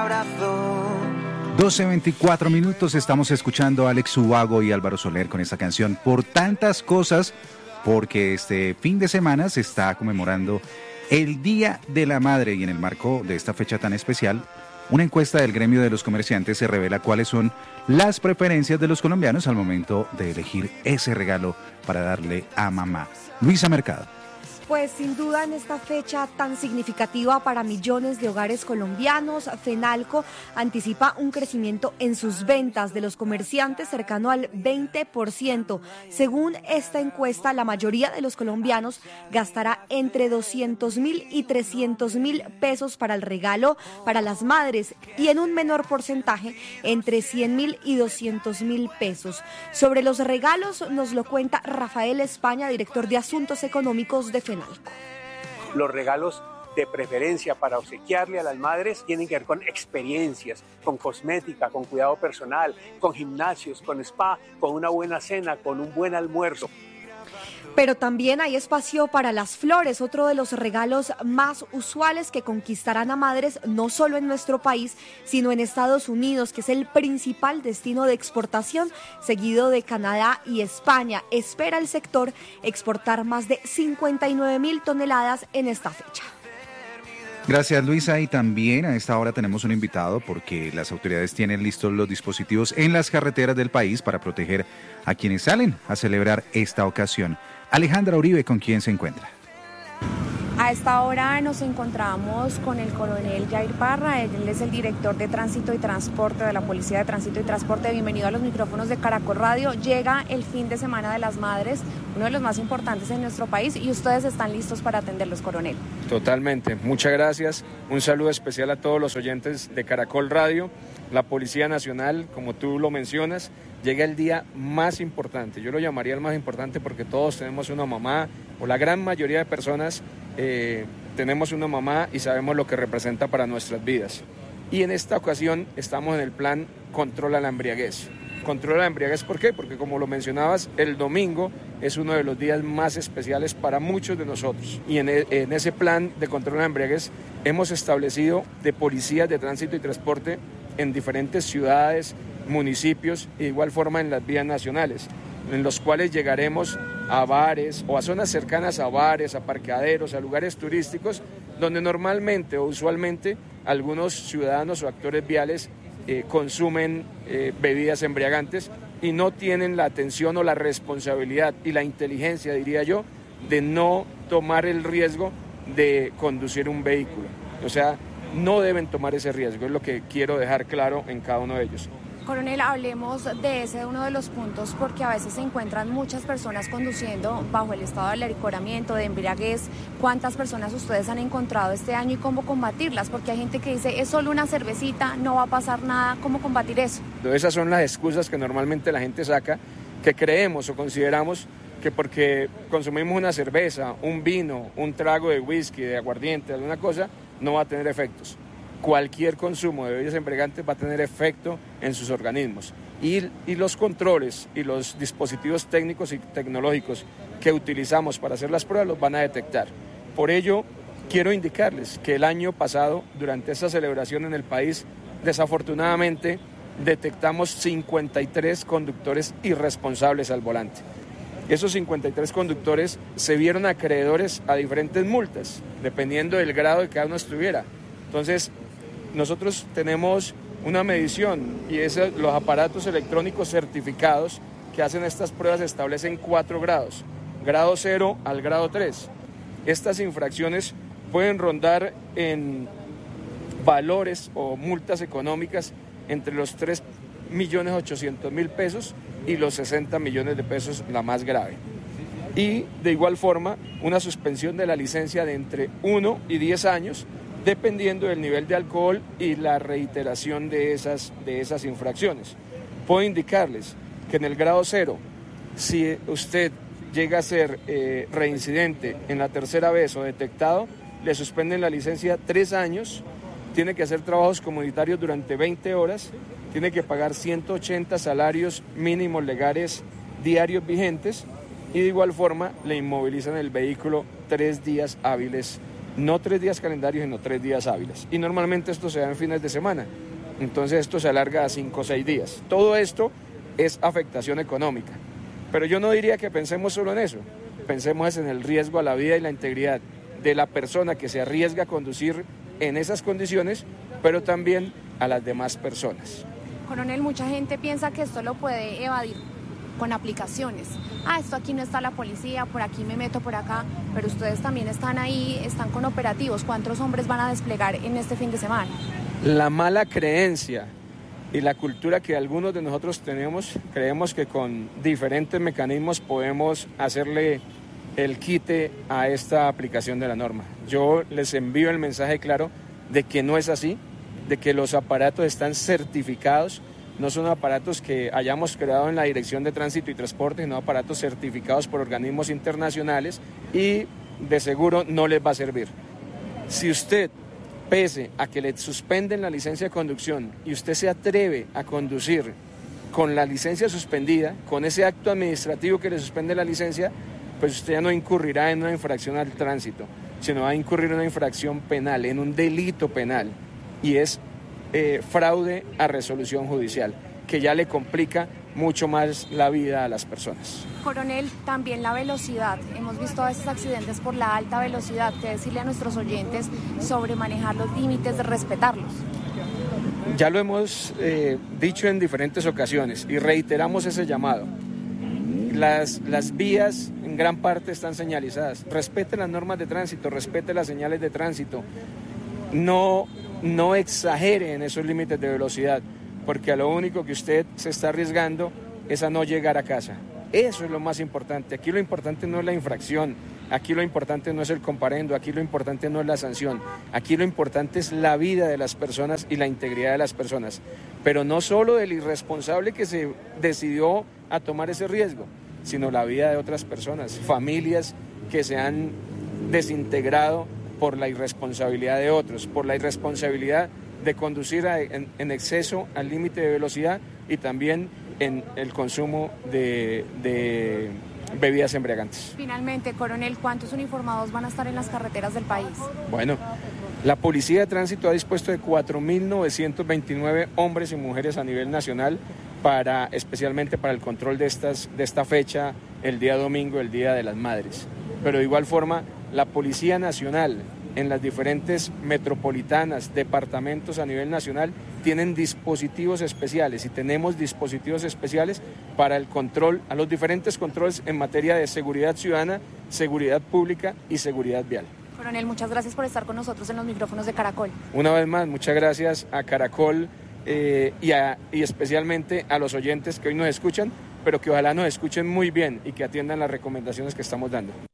abrazo. 12:24, estamos escuchando a Alex Ubago y Álvaro Soler con esta canción Por Tantas Cosas, porque este fin de semana se está conmemorando el Día de la Madre y en el marco de esta fecha tan especial, una encuesta del gremio de los comerciantes se revela cuáles son las preferencias de los colombianos al momento de elegir ese regalo para darle a mamá. Luisa Mercado. Pues sin duda en esta fecha tan significativa para millones de hogares colombianos, Fenalco anticipa un crecimiento en sus ventas de los comerciantes cercano al 20%. Según esta encuesta, la mayoría de los colombianos gastará entre 200.000 y 300.000 pesos para el regalo para las madres y en un menor porcentaje entre 100.000 y 200.000 pesos. Sobre los regalos nos lo cuenta Rafael España, director de Asuntos Económicos de Fenalco. Los regalos de preferencia para obsequiarle a las madres tienen que ver con experiencias, con cosmética, con cuidado personal, con gimnasios, con spa, con una buena cena, con un buen almuerzo. Pero también hay espacio para las flores, otro de los regalos más usuales que conquistarán a madres no solo en nuestro país, sino en Estados Unidos, que es el principal destino de exportación, seguido de Canadá y España. Espera el sector exportar más de 59.000 toneladas en esta fecha. Gracias, Luisa, y también a esta hora tenemos un invitado porque las autoridades tienen listos los dispositivos en las carreteras del país para proteger a quienes salen a celebrar esta ocasión. Alejandra Uribe, ¿con quién se encuentra? A esta hora nos encontramos con el coronel Jair Parra, él es el director de Tránsito y Transporte de la Policía de Tránsito y Transporte. Bienvenido a los micrófonos de Caracol Radio. Llega el fin de semana de las madres, uno de los más importantes en nuestro país, y ustedes están listos para atenderlos, coronel. Totalmente, muchas gracias. Un saludo especial a todos los oyentes de Caracol Radio. La Policía Nacional, como tú lo mencionas, llega el día más importante. Yo lo llamaría el más importante porque todos tenemos una mamá, o la gran mayoría de personas tenemos una mamá y sabemos lo que representa para nuestras vidas. Y en esta ocasión estamos en el plan Controla la Embriaguez. Controla la Embriaguez, ¿por qué? Porque como lo mencionabas, el domingo es uno de los días más especiales para muchos de nosotros. Y en ese plan de Controla la Embriaguez hemos establecido de policías de tránsito y transporte en diferentes ciudades, municipios y de igual forma en las vías nacionales, en los cuales llegaremos a bares o a zonas cercanas a bares, a parqueaderos, a lugares turísticos donde normalmente o usualmente algunos ciudadanos o actores viales consumen bebidas embriagantes y no tienen la atención o la responsabilidad y la inteligencia, diría yo, de no tomar el riesgo de conducir un vehículo. O sea, no deben tomar ese riesgo, es lo que quiero dejar claro en cada uno de ellos. Coronel, hablemos de ese uno de los puntos porque a veces se encuentran muchas personas conduciendo bajo el estado de alcoholamiento, de embriaguez. ¿Cuántas personas ustedes han encontrado este año y cómo combatirlas? Porque hay gente que dice, es solo una cervecita, no va a pasar nada. ¿Cómo combatir eso? Esas son las excusas que normalmente la gente saca, que creemos o consideramos que porque consumimos una cerveza, un vino, un trago de whisky, de aguardiente, alguna cosa, no va a tener efectos. Cualquier consumo de bebidas embriagantes va a tener efecto en sus organismos. Y los controles y los dispositivos técnicos y tecnológicos que utilizamos para hacer las pruebas los van a detectar. Por ello, quiero indicarles que el año pasado, durante esta celebración en el país, desafortunadamente detectamos 53 conductores irresponsables al volante. Esos 53 conductores se vieron acreedores a diferentes multas, dependiendo del grado de que cada uno estuviera. Entonces, nosotros tenemos una medición y los aparatos electrónicos certificados que hacen estas pruebas establecen 4 grados, grado 0 al grado 3. Estas infracciones pueden rondar en valores o multas económicas entre los 3.800.000 pesos y los 60 millones de pesos, la más grave. Y de igual forma, una suspensión de la licencia de entre 1 y 10 años, dependiendo del nivel de alcohol y la reiteración de esas infracciones. Puedo indicarles que en el grado 0, si usted llega a ser reincidente en la tercera vez o detectado, le suspenden la licencia 3 años, tiene que hacer trabajos comunitarios durante 20 horas, tiene que pagar 180 salarios mínimos legales diarios vigentes y de igual forma le inmovilizan el vehículo 3 días hábiles no 3 días calendarios, sino 3 días hábiles. Y normalmente esto se da en fines de semana, entonces esto se alarga a 5 o 6 días. Todo esto es afectación económica, pero yo no diría que pensemos solo en eso, pensemos en el riesgo a la vida y la integridad de la persona que se arriesga a conducir en esas condiciones, pero también a las demás personas. Coronel, mucha gente piensa que esto lo puede evadir con aplicaciones. Esto aquí no está la policía, por aquí me meto por acá, pero ustedes también están ahí, están con operativos. ¿Cuántos hombres van a desplegar en este fin de semana? La mala creencia y la cultura que algunos de nosotros tenemos, creemos que con diferentes mecanismos podemos hacerle el quite a esta aplicación de la norma. Yo les envío el mensaje claro de que no es así, de que los aparatos están certificados, no son aparatos que hayamos creado en la Dirección de Tránsito y Transporte, sino aparatos certificados por organismos internacionales y de seguro no les va a servir. Si usted, pese a que le suspenden la licencia de conducción y usted se atreve a conducir con la licencia suspendida, con ese acto administrativo que le suspende la licencia, pues usted ya no incurrirá en una infracción al tránsito, sino va a incurrir en una infracción penal, en un delito penal, y es fraude a resolución judicial, que ya le complica mucho más la vida a las personas. Coronel, también la velocidad. Hemos visto a veces accidentes por la alta velocidad. ¿Qué decirle a nuestros oyentes sobre manejar los límites, de respetarlos? Ya lo hemos dicho en diferentes ocasiones y reiteramos ese llamado. Las vías en gran parte están señalizadas. Respete las normas de tránsito, respete las señales de tránsito. No exagere en esos límites de velocidad, porque a lo único que usted se está arriesgando es a no llegar a casa. Eso es lo más importante. Aquí lo importante no es la infracción, aquí lo importante no es el comparendo, aquí lo importante no es la sanción, aquí lo importante es la vida de las personas y la integridad de las personas, pero no solo del irresponsable que se decidió a tomar ese riesgo, sino la vida de otras personas, familias que se han desintegrado por la irresponsabilidad de otros, por la irresponsabilidad de conducir en exceso al límite de velocidad y también en el consumo de bebidas embriagantes. Finalmente, coronel, ¿cuántos uniformados van a estar en las carreteras del país? Bueno, la Policía de Tránsito ha dispuesto de 4.929 hombres y mujeres a nivel nacional especialmente para el control de esta fecha, el día domingo, el Día de las Madres. Pero de igual forma, la Policía Nacional en las diferentes metropolitanas, departamentos a nivel nacional, tienen dispositivos especiales y tenemos dispositivos especiales para el control, a los diferentes controles en materia de seguridad ciudadana, seguridad pública y seguridad vial. Coronel, muchas gracias por estar con nosotros en los micrófonos de Caracol. Una vez más, muchas gracias a Caracol y especialmente a los oyentes que hoy nos escuchan, pero que ojalá nos escuchen muy bien y que atiendan las recomendaciones que estamos dando.